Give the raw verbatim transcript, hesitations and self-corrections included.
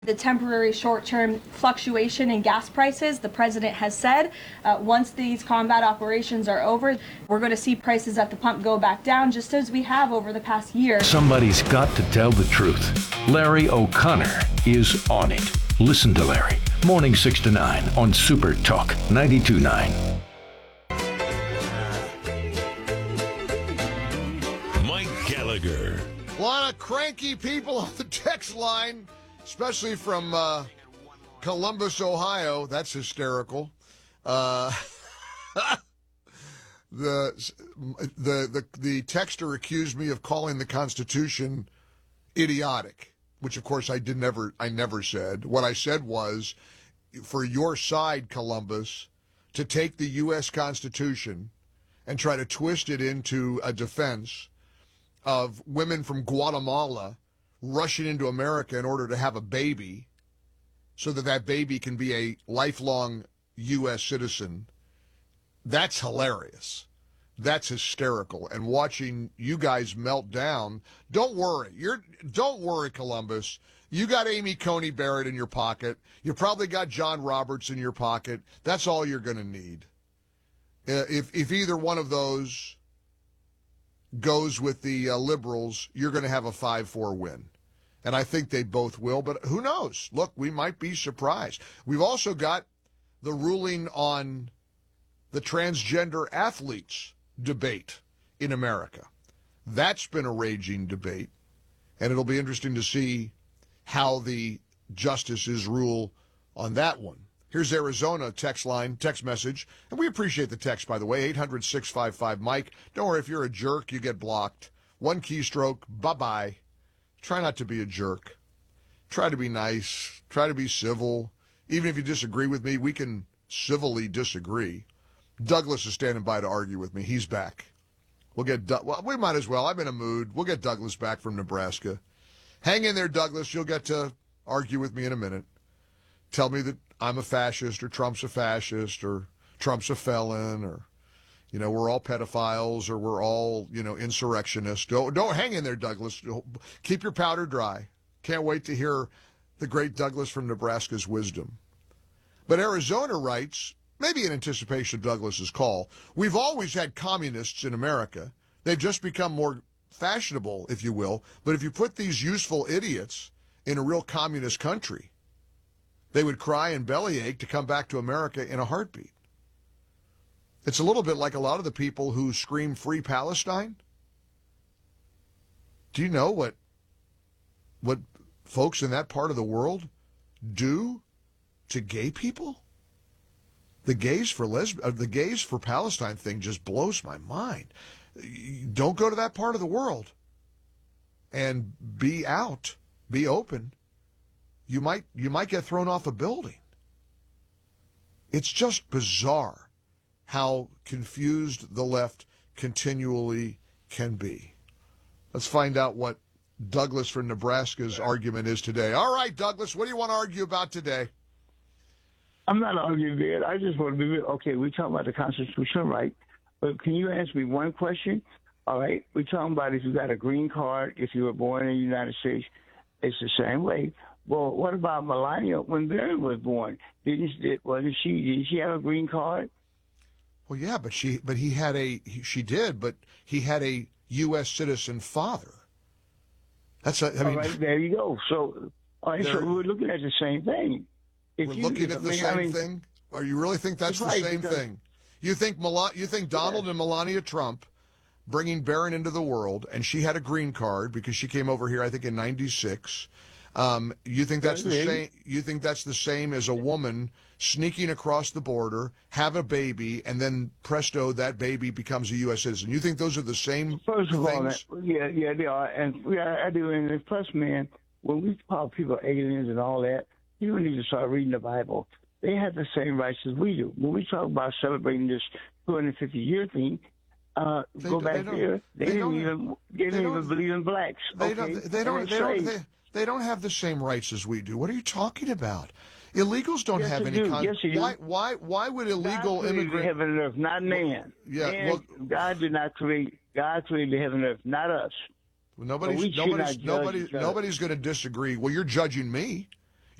The temporary short-term fluctuation in gas prices, the president has said uh, once these combat operations are over, we're going to see prices at the pump go back down, just as we have over the past year. Somebody's got to tell the truth. Larry O'Connor is on it. Listen to Larry, morning six to nine on Super Talk ninety-two point nine. Mike Gallagher. A lot of cranky people on the text line, especially from uh, Columbus, Ohio. That's hysterical. Uh, the, the the the texter accused me of calling the Constitution idiotic, which of course I did never I never said. What I said was, for your side, Columbus, to take the U S Constitution and try to twist it into a defense of women from Guatemala rushing into America in order to have a baby so that that baby can be a lifelong U S citizen, that's hilarious. That's hysterical. And watching you guys melt down, don't worry. You're don't worry, Columbus. You got Amy Coney Barrett in your pocket. You probably got John Roberts in your pocket. That's all you're going to need. Uh, if if either one of those goes with the uh, liberals, you're going to have a five four win. And I think they both will, but who knows? Look, we might be surprised. We've also got the ruling on the transgender athletes debate in America. That's been a raging debate, and it'll be interesting to see how the justices rule on that one. Here's Arizona text line, text message, and we appreciate the text, by the way, eight hundred, six five five, Mike. Don't worry, if you're a jerk, you get blocked. One keystroke, bye-bye. Try not to be a jerk. Try to be nice. Try to be civil. Even if you disagree with me, we can civilly disagree. Douglas is standing by to argue with me. He's back. We'll get, du- well, we might as well. I'm in a mood. We'll get Douglas back from Nebraska. Hang in there, Douglas. You'll get to argue with me in a minute. Tell me that I'm a fascist or Trump's a fascist or Trump's a felon or, you know, we're all pedophiles or we're all, you know, insurrectionists. Don't, don't hang in there, Douglas. Keep your powder dry. Can't wait to hear the great Douglas from Nebraska's wisdom. But Arizona writes, maybe in anticipation of Douglas's call, we've always had communists in America. They've just become more fashionable, if you will. But if you put these useful idiots in a real communist country, they would cry and bellyache to come back to America in a heartbeat. It's a little bit like a lot of the people who scream Free Palestine. Do you know what what folks in that part of the world do to gay people? The gays for lesb- uh, the gays for Palestine thing just blows my mind. Don't go to that part of the world and be out, be open. You might you might get thrown off a building. It's just bizarre how confused the left continually can be. Let's find out what Douglas from Nebraska's argument is today. All right, Douglas, what do you want to argue about today? I'm not arguing that. I just want to be okay. We're talking about the Constitution, right? But can you answer me one question? All right, we're talking about if you got a green card, if you were born in the United States, it's the same way. Well, what about Melania when Barry was born? Didn't did, wasn't she? Did she have a green card? Well, yeah, but she, but he had a, he, she did, but he had a U S citizen father. That's, a, I mean, all right, there you go. So, all right, so we're looking at the same thing. If we're you, looking at I the mean, same I mean, thing. Or you really think that's the right, same because, thing? You think Mel- you think Donald yeah. and Melania Trump bringing Barron into the world, and she had a green card because she came over here, I think, in ninety-six. Um, you think that's the same? You think that's the same as a woman sneaking across the border, have a baby, and then presto, that baby becomes a U S citizen? You think those are the same First of things? all, yeah, yeah, they are, and yeah, I do. And plus, man, when we call people aliens and all that, you don't need to start reading the Bible. They have the same rights as we do. When we talk about celebrating this two hundred fifty year thing, uh, They go do- back they don't- there. They, they didn't don't- even they they didn't don't- even believe in blacks. They okay? don't. They don't. And They don't. slaves. They, they don't have the same rights as we do. What are you talking about? Illegals don't Yes, have they any. do. Con- Yes, they do. why? Why? Why would illegal God created immigrant? heaven and earth, not man. yeah, Man, well- God did not create. God created heaven and earth, not us. Nobody's we should nobody's not judge nobody each other. nobody's going to disagree. Well, you're judging me.